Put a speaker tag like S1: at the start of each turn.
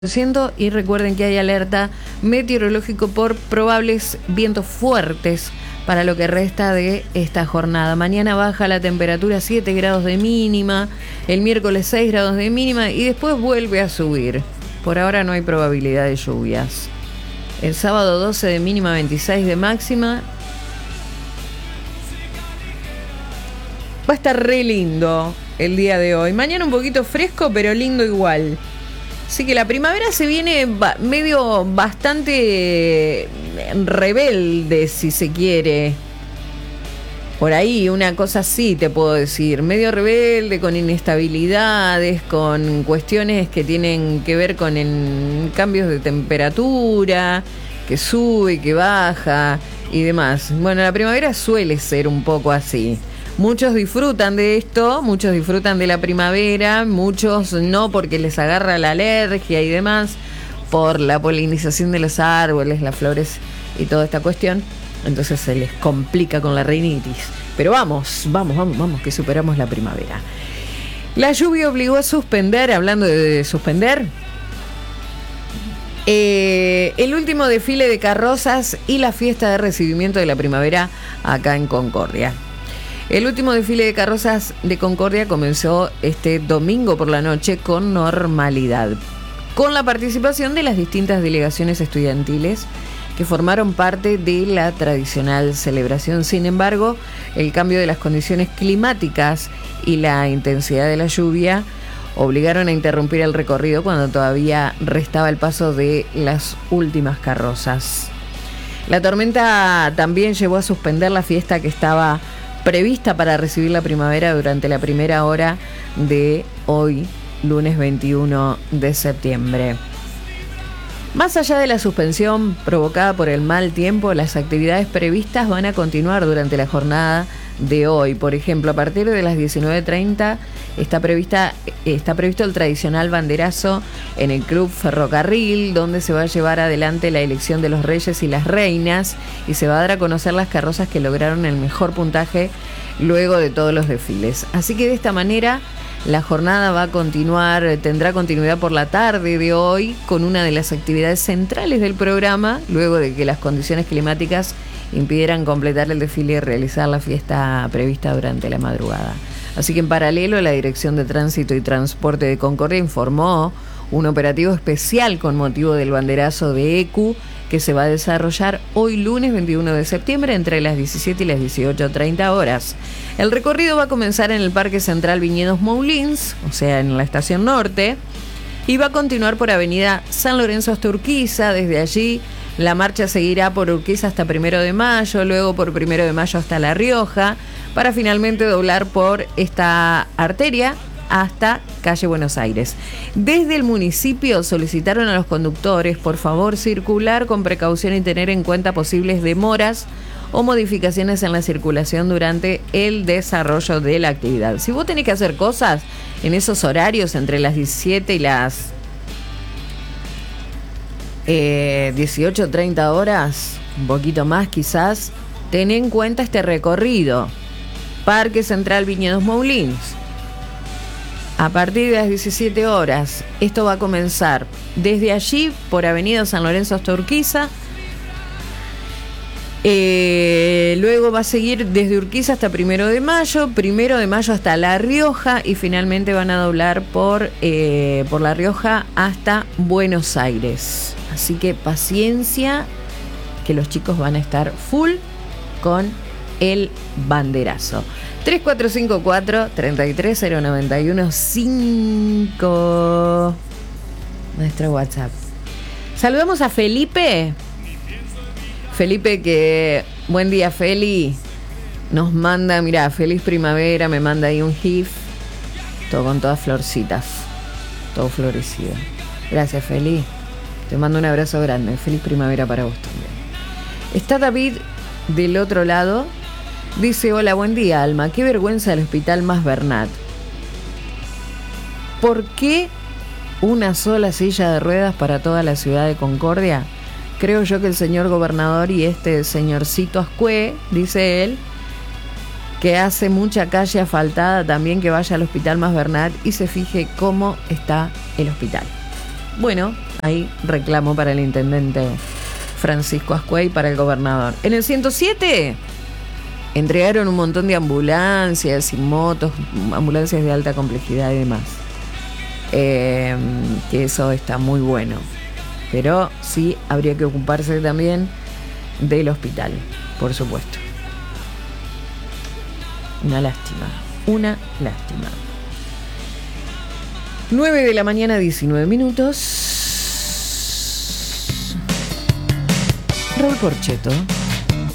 S1: Y recuerden que hay alerta meteorológico por probables vientos fuertes para lo que resta de esta jornada. Mañana baja la temperatura 7 grados de mínima, el miércoles 6 grados de mínima y después vuelve a subir. Por ahora no hay probabilidad de lluvias. El sábado 12 de mínima, 26 de máxima. Va a estar re lindo el día de hoy. Mañana un poquito fresco, pero lindo igual. Así que la primavera se viene medio bastante rebelde, si se quiere. Por ahí, una cosa así te puedo decir. Medio rebelde, con inestabilidades, con cuestiones que tienen que ver con cambios de temperatura, que sube, que baja y demás. Bueno, la primavera suele ser un poco así. Muchos disfrutan de esto, muchos disfrutan de la primavera, muchos no porque les agarra la alergia y demás, por la polinización de los árboles, las flores y toda esta cuestión. Entonces se les complica con la rinitis. Pero vamos, que superamos la primavera. La lluvia obligó a suspender, hablando de suspender, el último desfile de carrozas y la fiesta de recibimiento de la primavera acá en Concordia. El último desfile de carrozas de Concordia comenzó este domingo por la noche con normalidad, con la participación de las distintas delegaciones estudiantiles que formaron parte de la tradicional celebración. Sin embargo, el cambio de las condiciones climáticas y la intensidad de la lluvia obligaron a interrumpir el recorrido cuando todavía restaba el paso de las últimas carrozas. La tormenta también llevó a suspender la fiesta que estaba prevista para recibir la primavera durante la primera hora de hoy, lunes 21 de septiembre. Más allá de la suspensión provocada por el mal tiempo, las actividades previstas van a continuar durante la jornada de hoy. Por ejemplo, a partir de las 19:30 está previsto el tradicional banderazo en el Club Ferrocarril, donde se va a llevar adelante la elección de los reyes y las reinas y se va a dar a conocer las carrozas que lograron el mejor puntaje luego de todos los desfiles. Así que de esta manera la jornada va a continuar, tendrá continuidad por la tarde de hoy con una de las actividades centrales del programa, luego de que las condiciones climáticas impidieran completar el desfile y realizar la fiesta prevista durante la madrugada. Así que en paralelo, la Dirección de Tránsito y Transporte de Concordia informó un operativo especial con motivo del banderazo de ECU que se va a desarrollar hoy lunes 21 de septiembre entre las 17 y las 18:30 horas. El recorrido va a comenzar en el Parque Central Viñedos Moulins, o sea, en la Estación Norte, y va a continuar por Avenida San Lorenzo hasta Urquiza. Desde allí la marcha seguirá por Urquiza hasta 1 de mayo, luego por 1 de mayo hasta La Rioja, para finalmente doblar por esta arteria hasta calle Buenos Aires. Desde el municipio solicitaron a los conductores, por favor, circular con precaución y tener en cuenta posibles demoras o modificaciones en la circulación durante el desarrollo de la actividad. Si vos tenés que hacer cosas en esos horarios entre las 17 y las 18:30 horas, un poquito más quizás, ten en cuenta este recorrido. Parque Central Viñedos Moulins. A partir de las 17 horas, esto va a comenzar desde allí por Avenida San Lorenzo hasta Urquiza. Luego va a seguir desde Urquiza hasta 1 de mayo hasta La Rioja y finalmente van a doblar por La Rioja hasta Buenos Aires. Así que paciencia, que los chicos van a estar full con el banderazo. 3454-33091-5 nuestro WhatsApp. Saludamos a Felipe. Felipe, que buen día, Feli. Nos manda, mirá, feliz primavera, me manda ahí un GIF, todo con todas florcitas, todo florecido. Gracias, Feli. Te mando un abrazo grande. Feliz primavera para vos también. Está David del otro lado. Dice: hola, buen día, Alma. Qué vergüenza el Hospital Mas Bernat. ¿Por qué una sola silla de ruedas para toda la ciudad de Concordia? Creo yo que el señor gobernador y este señorcito Ascue, dice él, que hace mucha calle asfaltada también, que vaya al Hospital Mas Bernat y se fije cómo está el hospital. Bueno, ahí reclamo para el intendente Francisco Ascuez y para el gobernador. En el 107 entregaron un montón de ambulancias y motos, ambulancias de alta complejidad y demás. Que eso está muy bueno. Pero sí habría que ocuparse también del hospital, por supuesto. Una lástima. 9 de la mañana, 19 minutos. Raúl Porcheto.